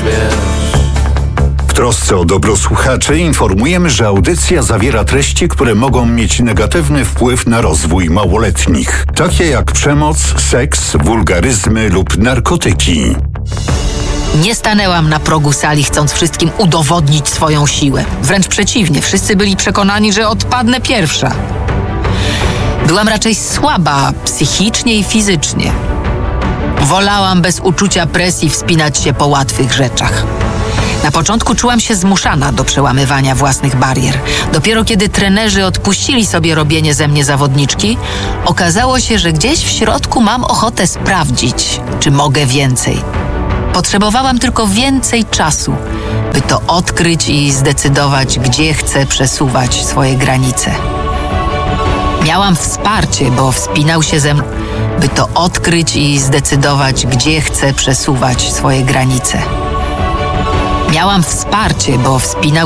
śmierć. W trosce o dobro słuchaczy informujemy, że audycja zawiera treści, które mogą mieć negatywny wpływ na rozwój małoletnich, takie jak przemoc, seks, wulgaryzmy lub narkotyki. Nie stanęłam na progu sali, chcąc wszystkim udowodnić swoją siłę. Wręcz przeciwnie, wszyscy byli przekonani, że odpadnę pierwsza. Byłam raczej słaba psychicznie i fizycznie. Wolałam bez uczucia presji wspinać się po łatwych rzeczach. Na początku czułam się zmuszana do przełamywania własnych barier. Dopiero kiedy trenerzy odpuścili sobie robienie ze mnie zawodniczki, okazało się, że gdzieś w środku mam ochotę sprawdzić, czy mogę więcej. Potrzebowałam tylko więcej czasu, by to odkryć i zdecydować, gdzie chcę przesuwać swoje granice. Miałam wsparcie, bo wspinał się ze mną, by to odkryć i zdecydować, gdzie chcę przesuwać swoje granice. Miałam wsparcie, bo wspinał